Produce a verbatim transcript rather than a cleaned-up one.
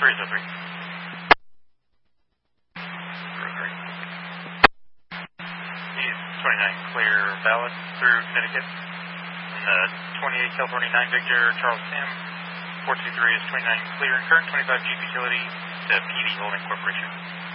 three oh three. twenty-nine clear ballot through Connecticut. Uh, twenty-eight California nine Victor Charles Sam. four two three is twenty-nine clear and current twenty-five Jeep Utility to P D Holding Corporation.